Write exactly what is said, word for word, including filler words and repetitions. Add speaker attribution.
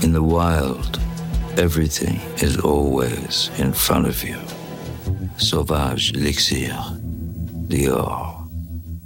Speaker 1: In the wild, everything is always in front of you. Sauvage elixir, Dior.